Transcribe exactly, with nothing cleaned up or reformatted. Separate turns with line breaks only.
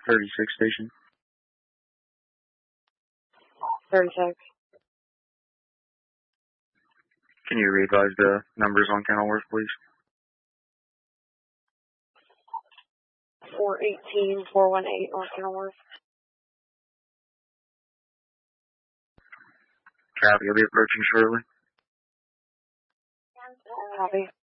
thirty-six station.
thirty-six.
Can you re-advise the numbers on Kenilworth, please?
four eighteen, four one eight, North Kenilworth.
Copy, you'll be approaching shortly.
Copy.